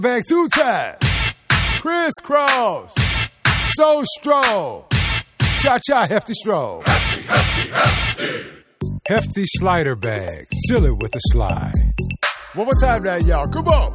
Back 2 times. Crisscross. So stroll. Cha-cha hefty stroll. Hefty, hefty, hefty. Hefty slider bag. Seal it with a slide. One more time now, y'all. Come on.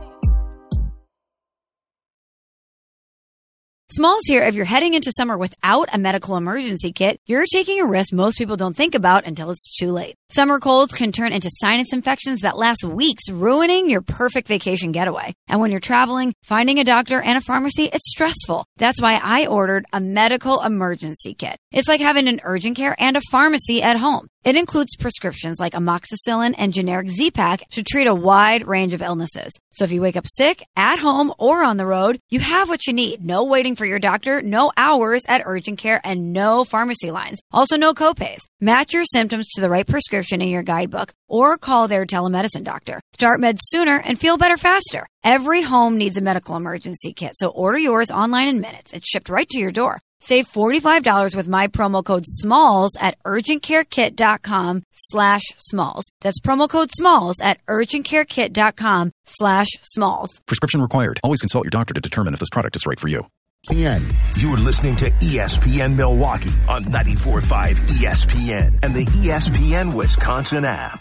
Smalls here. If you're heading into summer without a medical emergency kit, you're taking a risk most people don't think about until it's too late. Summer colds can turn into sinus infections that last weeks, ruining your perfect vacation getaway. And when you're traveling, finding a doctor and a pharmacy, it's stressful. That's why I ordered a medical emergency kit. It's like having an urgent care and a pharmacy at home. It includes prescriptions like amoxicillin and generic Z-Pak to treat a wide range of illnesses. So if you wake up sick, at home, or on the road, you have what you need. No waiting for your doctor, no hours at urgent care, and no pharmacy lines. Also, no copays. Match your symptoms to the right prescription in your guidebook or call their telemedicine doctor. Start meds sooner and feel better faster. Every home needs a medical emergency kit, so order yours online in minutes. It's shipped right to your door. Save $45 with my promo code SMALLS at urgentcarekit.com/smalls. That's promo code SMALLS at urgentcarekit.com/smalls. Prescription required. Always consult your doctor to determine if this product is right for you. You are listening to ESPN Milwaukee on 94.5 ESPN and the ESPN Wisconsin app.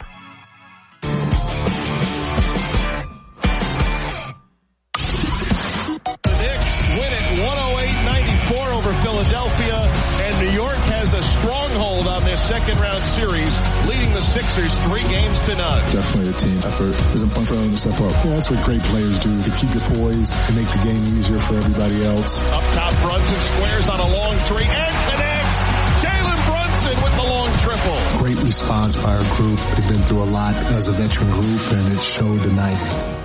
The Knicks win it 108-94 over Philadelphia, and New York has a stronghold on this second-round series, leading the Sixers 3-0. Definitely a team effort. There's a point for them to step up. Yeah, that's what great players do. To keep you poised and make the game easier for everybody else. Up top, Brunson squares on a long three and connects. Jalen Brunson with the long triple. Great response by our group. They've been through a lot as a veteran group, and it showed tonight.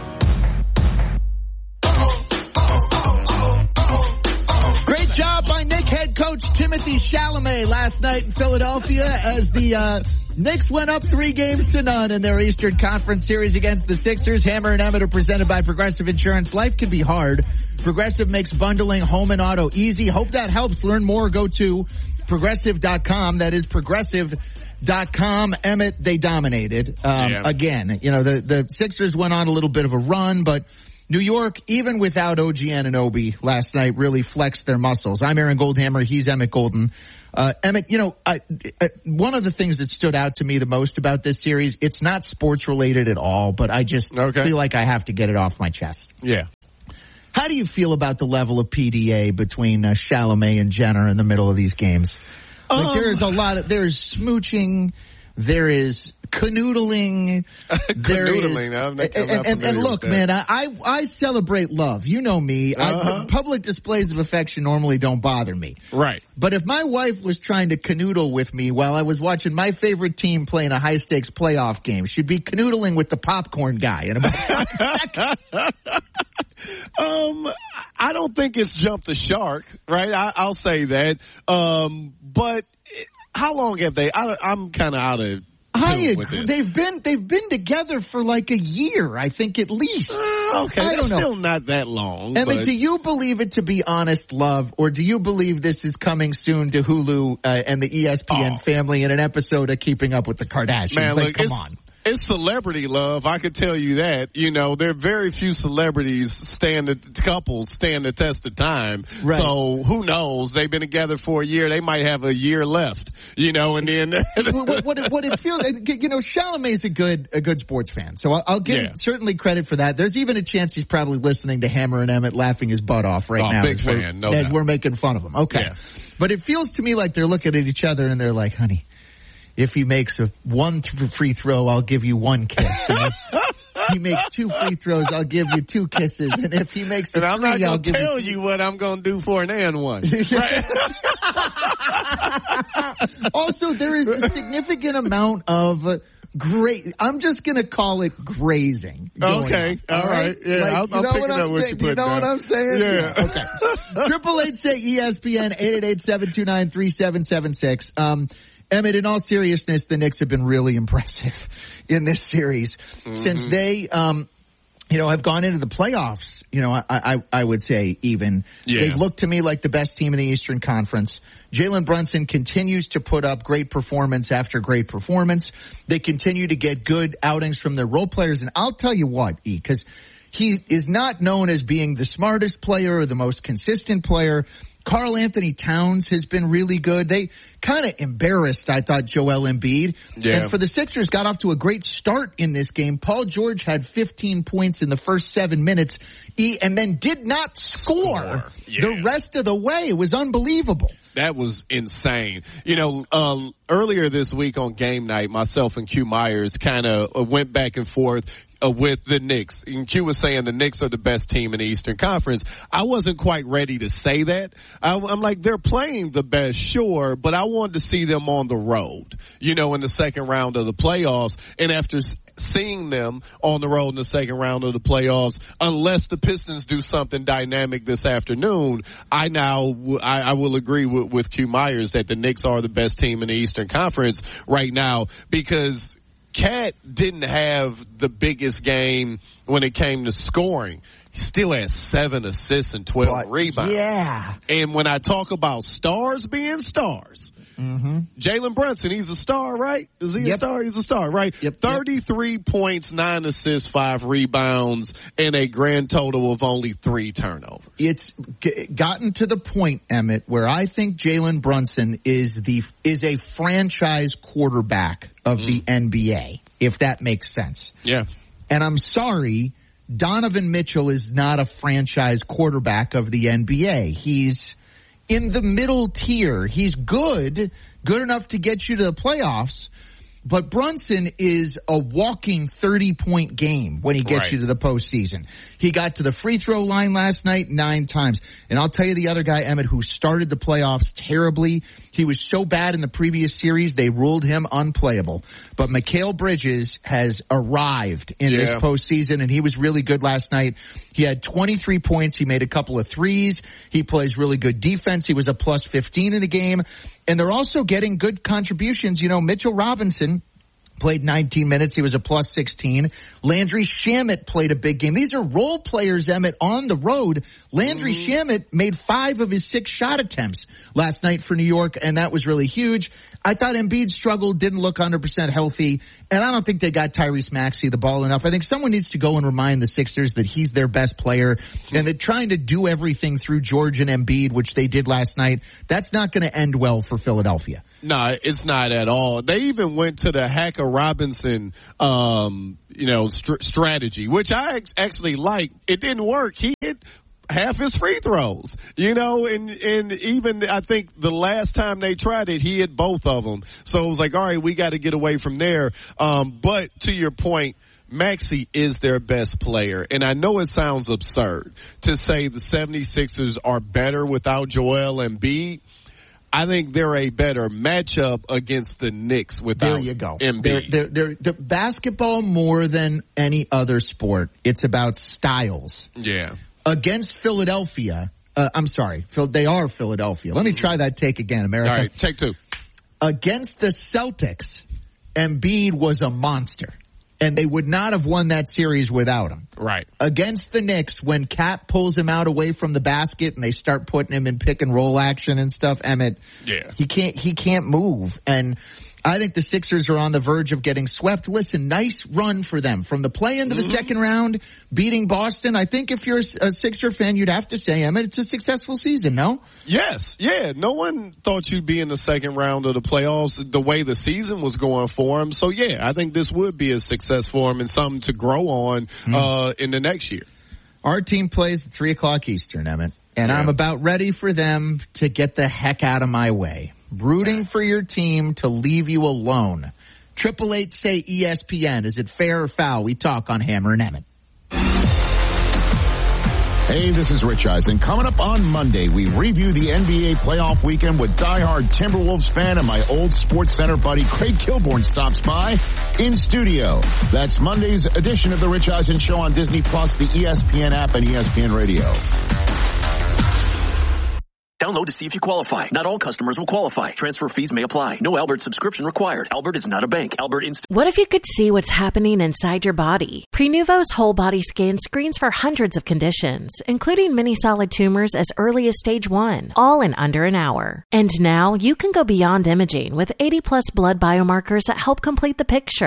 Great job by Knick head coach Timothy Chalamet last night in Philadelphia as the Knicks went up 3-0 in their Eastern Conference series against the Sixers. Hammer and Emmett are presented by Progressive Insurance. Life can be hard. Progressive makes bundling home and auto easy. Hope that helps. Learn more. Go to Progressive.com. That is Progressive.com. Emmett, they dominated. Again, you know, the Sixers went on a little bit of a run, but New York, even without OG Anunoby last night, really flexed their muscles. I'm Aaron Goldhammer. He's Emmett Golden. Emmett, you know, one of the things that stood out to me the most about this series, it's not sports related at all, but I just feel like I have to get it off my chest. Yeah. How do you feel about the level of PDA between Chalamet and Jenner in the middle of these games? Like there is smooching, there is canoodling. And look, man, I celebrate love. You know me. Public displays of affection normally don't bother me. Right. But if my wife was trying to canoodle with me while I was watching my favorite team playing a high-stakes playoff game, she'd be canoodling with the popcorn guy in about 5 seconds. I don't think it's jumped the shark, right? I'll say that. But how long have they? I'm kind of out of. I agree. They've been together for like a year, I think, at least. Okay, that's still not that long. I mean, do you believe it to be honest love, or do you believe this is coming soon to Hulu and the ESPN family in an episode of Keeping Up with the Kardashians? Man, like, come on. It's celebrity love. I could tell you that. You know, there are very few celebrities couples stand the test of time. Right. So who knows? They've been together for a year. They might have a year left. You know, and then what it feels, you know, Chalamet's a good sports fan, so I'll give him certainly credit for that. There's even a chance he's probably listening to Hammer and Emmett laughing his butt off right now. Big fan, as we're making fun of him. Okay, but it feels to me like they're looking at each other and they're like, honey, if he makes one free throw, I'll give you 1 kiss. And if he makes 2 free throws, I'll give you 2 kisses. And if he makes I'm not going to tell you what I'm going to do for an and one. Right? Also, there is a significant amount of I'm just going to call it grazing. Okay. All right. Yeah, like, I'm picking up what you put down. You know what I'm saying? Yeah. Okay. 888-SAY-ESPN, 888-729-3776. Emmett, in all seriousness, the Knicks have been really impressive in this series since they, have gone into the playoffs. You know, I would say even they've looked to me like the best team in the Eastern Conference. Jalen Brunson continues to put up great performance after great performance. They continue to get good outings from their role players. And I'll tell you what, because he is not known as being the smartest player or the most consistent player. Karl Anthony Towns has been really good. They kind of embarrassed, I thought, Joel Embiid. Yeah. And for the Sixers, got off to a great start in this game. Paul George had 15 points in the first 7 minutes and then did not score the rest of the way. It was unbelievable. That was insane. Earlier this week on game night, myself and Q Myers kind of went back and forth with the Knicks. And Q was saying the Knicks are the best team in the Eastern Conference. I wasn't quite ready to say that. I'm like, they're playing the best, sure, but I wanted to see them on the road, in the second round of the playoffs. And after seeing them on the road in the second round of the playoffs, unless the Pistons do something dynamic this afternoon, I will agree with Q Myers that the Knicks are the best team in the Eastern Conference right now, because Cat didn't have the biggest game when it came to scoring. He still had 7 assists and 12 rebounds. Yeah. And when I talk about stars being stars, Jalen Brunson, he's a star, right? Is he a star? He's a star, right? 33 points, 9 assists, 5 rebounds, and a grand total of only 3 turnovers. It's gotten to the point, Emmett, where I think Jalen Brunson is a franchise quarterback of the NBA, if that makes sense. Yeah. And I'm sorry, Donovan Mitchell is not a franchise quarterback of the NBA. He's in the middle tier. He's good enough to get you to the playoffs, but Brunson is a walking 30-point game when he gets you to the postseason. He got to the free throw line last night 9 times. And I'll tell you the other guy, Emmett, who started the playoffs terribly. He was so bad in the previous series, they ruled him unplayable. But Mikal Bridges has arrived in this postseason, and he was really good last night. He had 23 points. He made a couple of threes. He plays really good defense. He was a plus 15 in the game. And they're also getting good contributions. Mitchell Robinson played 19 minutes. He was a plus 16. Landry Shamet played a big game. These are role players, Emmett, on the road. Landry Shamet made 5 of his 6 shot attempts last night for New York, and that was really huge. I thought Embiid struggled, didn't look 100% healthy, and I don't think they got Tyrese Maxey the ball enough. I think someone needs to go and remind the Sixers that he's their best player, and that trying to do everything through George and Embiid, which they did last night, that's not going to end well for Philadelphia. No, it's not at all. They even went to the Hacker Robinson, strategy, which I actually like. It didn't work. He hit half his free throws, and even I think the last time they tried it, he hit both of them. So it was like, all right, we got to get away from there. But to your point, Maxey is their best player. And I know it sounds absurd to say the 76ers are better without Joel Embiid. I think they're a better matchup against the Knicks without Embiid. They're basketball, more than any other sport, it's about styles. Yeah. Against Philadelphia, they are Philadelphia. Let me try that take again, America. All right, take 2. Against the Celtics, Embiid was a monster, and they would not have won that series without him. Right. Against the Knicks, when Cat pulls him out away from the basket and they start putting him in pick and roll action and stuff, Emmett, he can't move. And I think the Sixers are on the verge of getting swept. Listen, nice run for them. From the play into the second round, beating Boston. I think if you're a Sixer fan, you'd have to say, Emmett, it's a successful season, no? Yes. Yeah. No one thought you'd be in the second round of the playoffs the way the season was going for him. So, yeah, I think this would be a success for him and something to grow on in the next year. Our team plays at 3 o'clock Eastern, Emmett, and I'm about ready for them to get the heck out of my way. Rooting for your team to leave you alone. 888 say ESPN. Is it fair or foul? We talk on Hammer and Emmett. Hey, this is Rich Eisen. Coming up on Monday, we review the NBA playoff weekend with diehard Timberwolves fan and my old Sports Center buddy Craig Kilborn stops by in studio. That's Monday's edition of the Rich Eisen Show on Disney Plus, the ESPN app, and ESPN Radio. Download to see if you qualify. Not all customers will qualify. Transfer fees may apply. No Albert subscription required. Albert is not a bank. What if you could see what's happening inside your body? Prenuvo's whole body scan screens for hundreds of conditions, including many solid tumors as early as stage 1, all in under an hour. And now you can go beyond imaging with 80+ blood biomarkers that help complete the picture.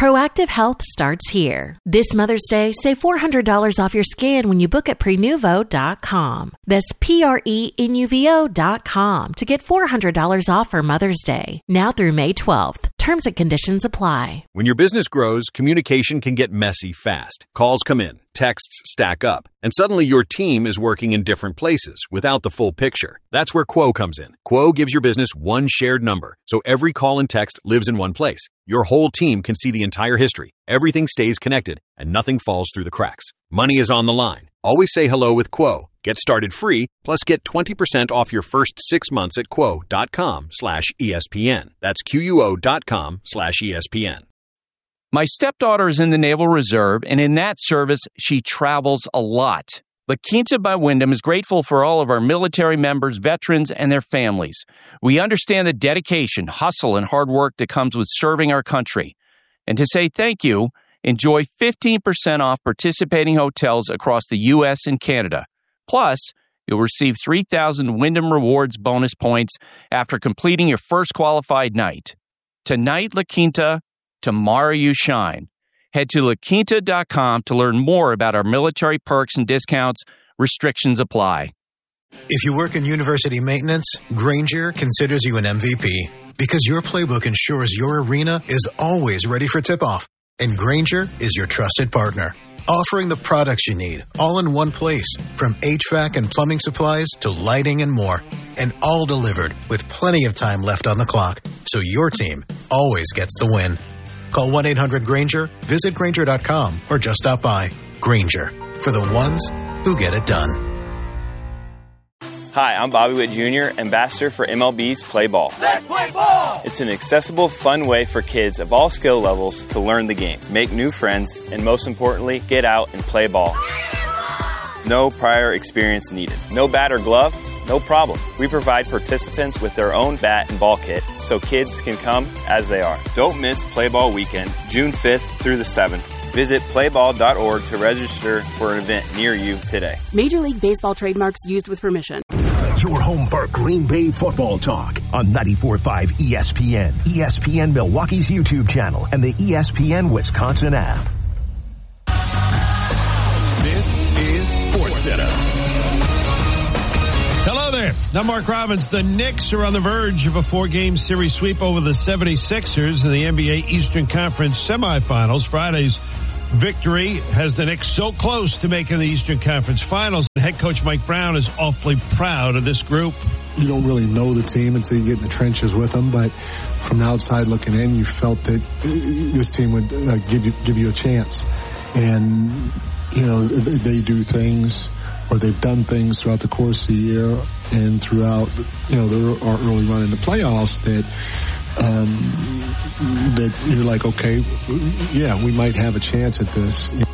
Proactive Health starts here. This Mother's Day, save $400 off your scan when you book at Prenuvo.com. That's Prenuvo.com to get $400 off for Mother's Day. Now through May 12th. Terms and conditions apply. When your business grows, communication can get messy fast. Calls come in, texts stack up, and suddenly your team is working in different places without the full picture. That's where Quo comes in. Quo gives your business one shared number, so every call and text lives in one place. Your whole team can see the entire history. Everything stays connected, and nothing falls through the cracks. Money is on the line. Always say hello with Quo. Get started free, plus get 20% off your first 6 months at quo.com/ESPN. That's QUO.com/ESPN. My stepdaughter is in the Naval Reserve, and in that service, she travels a lot. La Quinta by Wyndham is grateful for all of our military members, veterans, and their families. We understand the dedication, hustle, and hard work that comes with serving our country. And to say thank you, enjoy 15% off participating hotels across the U.S. and Canada. Plus, you'll receive 3,000 Wyndham Rewards bonus points after completing your first qualified night. Tonight, La Quinta. Tomorrow you shine. Head to LaQuinta.com to learn more about our military perks and discounts. Restrictions apply. If you work in university maintenance, Grainger considers you an MVP because your playbook ensures your arena is always ready for tip-off. And Grainger is your trusted partner, offering the products you need all in one place, from HVAC and plumbing supplies to lighting and more, and all delivered with plenty of time left on the clock, so your team always gets the win. Call 1-800-GRAINGER, visit Grainger.com, or just stop by. Grainger, for the ones who get it done. Hi, I'm Bobby Witt Jr., ambassador for MLB's Play Ball. Let's play ball! It's an accessible, fun way for kids of all skill levels to learn the game, make new friends, and most importantly, get out and play ball. No prior experience needed. No bat or glove? No problem. We provide participants with their own bat and ball kit so kids can come as they are. Don't miss Play Ball Weekend, June 5th through the 7th. Visit playball.org to register for an event near you today. Major League Baseball trademarks used with permission. Your home for Green Bay football talk on 94.5 ESPN, ESPN Milwaukee's YouTube channel, and the ESPN Wisconsin app. This is SportsCenter. Hello there. I'm Mark Robbins. The Knicks are on the verge of a 4-game series sweep over the 76ers in the NBA Eastern Conference semifinals. Friday's victory has the Knicks so close to making the Eastern Conference Finals. Head coach Mike Brown is awfully proud of this group. You don't really know the team until you get in the trenches with them, but from the outside looking in, you felt that this team would give you a chance. And, you know, they do things, or they've done things throughout the course of the year and throughout, you know, our early run in the playoffs that you're like, okay, yeah, we might have a chance at this.